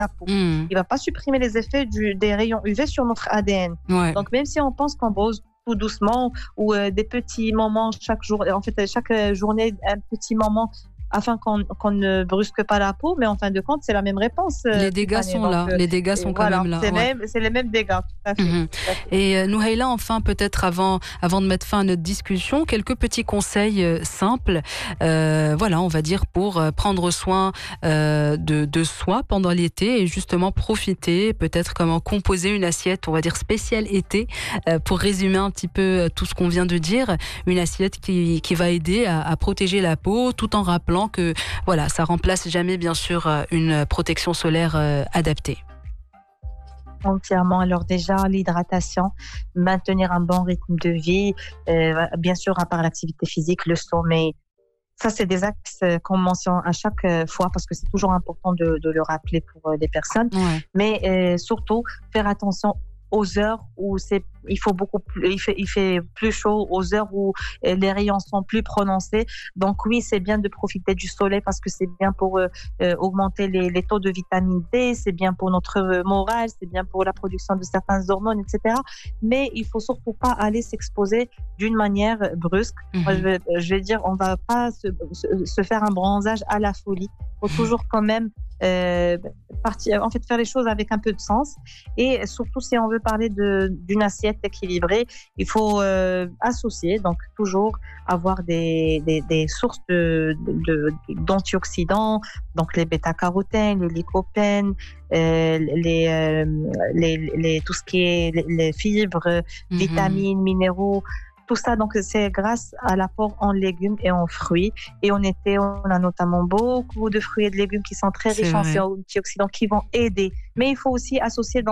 peau. Il ne va pas supprimer les effets des rayons UV sur notre ADN. Ouais. Donc, même si on pense qu'on brosse tout doucement ou des petits moments chaque jour, en fait, chaque journée, un petit moment afin qu'on ne brusque pas la peau, mais en fin de compte, c'est la même réponse. Les dégâts sont là, les dégâts sont quand même là. C'est les mêmes dégâts, tout à fait. Tout à fait. Et Nouhaila, enfin, peut-être avant de mettre fin à notre discussion, quelques petits conseils simples, on va dire, pour prendre soin de soi pendant l'été et justement profiter, peut-être comment composer une assiette, on va dire, spéciale été, pour résumer un petit peu tout ce qu'on vient de dire, une assiette qui va aider à protéger la peau tout en rappelant que voilà, ça remplace jamais bien sûr une protection solaire adaptée. Entièrement. Alors déjà, l'hydratation, maintenir un bon rythme de vie, bien sûr, à part l'activité physique, le sommeil. Ça, c'est des axes qu'on mentionne à chaque fois parce que c'est toujours important de le rappeler pour les personnes. Ouais. Mais surtout, faire attention aux heures où il fait plus chaud, aux heures où les rayons sont plus prononcés. Donc oui, c'est bien de profiter du soleil parce que c'est bien pour augmenter les taux de vitamine D, c'est bien pour notre morale, c'est bien pour la production de certaines hormones, etc. Mais il faut surtout pas aller s'exposer d'une manière brusque. Moi, je vais dire, on va pas se faire un bronzage à la folie. Il faut toujours quand même faire les choses avec un peu de sens. Et surtout, si on veut parler d'une assiette équilibrée, il faut associer, donc toujours avoir des sources d'antioxydants, donc les bêta-carotènes, les lycopènes, tout ce qui est les fibres, vitamines, minéraux. Tout ça, donc, c'est grâce à l'apport en légumes et en fruits. Et en été, on a notamment beaucoup de fruits et de légumes qui sont très riches en antioxydants qui vont aider. Mais il faut aussi associer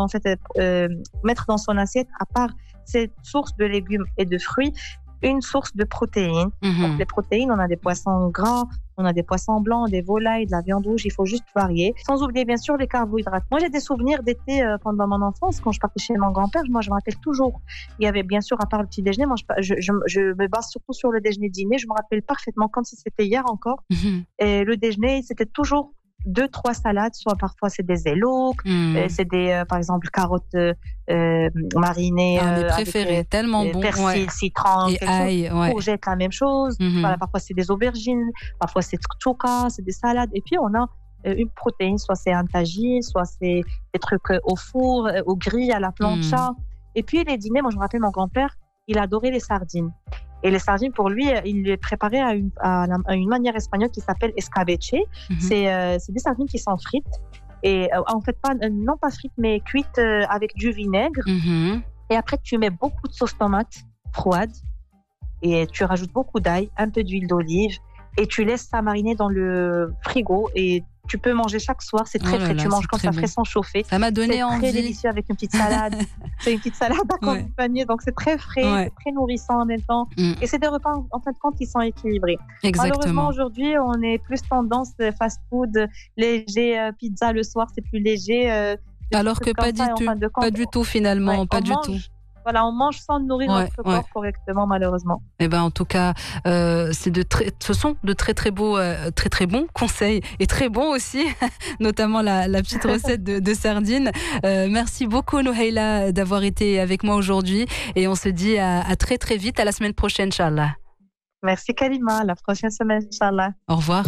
mettre dans son assiette, à part cette source de légumes et de fruits, une source de protéines. Donc, les protéines, on a des poissons gras, on a des poissons blancs, des volailles, de la viande rouge, il faut juste varier. Sans oublier, bien sûr, les carbohydrates. Moi, j'ai des souvenirs d'été pendant mon enfance, quand je partais chez mon grand-père. Moi, je me rappelle toujours. Il y avait, bien sûr, à part le petit déjeuner, moi, je me base surtout sur le déjeuner-dîner. Je me rappelle parfaitement, comme si c'était hier encore. Et le déjeuner, c'était toujours 2-3 salades, soit parfois c'est des éloques, c'est des, par exemple, carottes marinées. Mes préférés, avec, tellement bon. Persil, citron, et ail, courgettes, la même chose. Voilà, parfois c'est des aubergines, parfois c'est tchouka, c'est des salades. Et puis on a une protéine, soit c'est un tagine, soit c'est des trucs au four, au grill, à la plancha. Et puis les dîners, moi je me rappelle mon grand-père, il adorait les sardines. Et les sardines, pour lui, il les préparait à une manière espagnole qui s'appelle escabeche. C'est des sardines qui sont frites. Et en fait, non pas frites, mais cuites avec du vinaigre. Et après, tu mets beaucoup de sauce tomate froide. Et tu rajoutes beaucoup d'ail, un peu d'huile d'olive. Et tu laisses ça mariner dans le frigo. Et tu peux manger chaque soir. C'est très frais. Tu manges quand ça frais sans chauffer. Ça m'a donné envie. C'est très délicieux avec une petite salade. C'est une petite salade accompagnée. Donc, c'est très frais, c'est très nourrissant en même temps. Et c'est des repas, en fin de compte, qui sont équilibrés. Exactement. Malheureusement, aujourd'hui, on est plus tendance fast-food, léger, pizza le soir, c'est plus léger. Alors que pas du tout. Pas du tout, finalement. Pas du tout. Voilà, on mange sans nourrir notre corps correctement, malheureusement. Eh ben, en tout cas, ce sont de très très beaux, très très bons conseils et très bons aussi, notamment la petite recette de sardines. Merci beaucoup, Nouhaila, d'avoir été avec moi aujourd'hui et on se dit à très très vite, à la semaine prochaine, Inch'Allah. Merci, Kalima. À la prochaine semaine, Inch'Allah. Au revoir.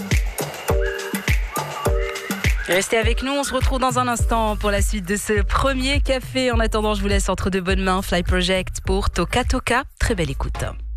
Restez avec nous, on se retrouve dans un instant pour la suite de ce premier café. En attendant, je vous laisse entre de bonnes mains. Fly Project pour Toka Toka. Très belle écoute.